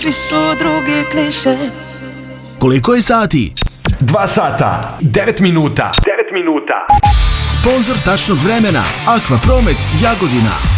svi su drugi kliše. Koliko je sati? 2 sata, 9 minuta. 9 minuta. Sponzor tačnog vremena Aqua Promet Jagodina.